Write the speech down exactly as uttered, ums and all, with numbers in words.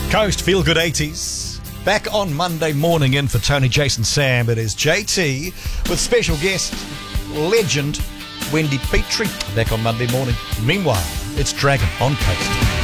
Coast Feel Good eighties. Back on Monday morning in for Tony, Jason, Sam. It is J T with special guest, legend Wendy Petrie. Back on Monday morning. Meanwhile, it's Dragon on Coast.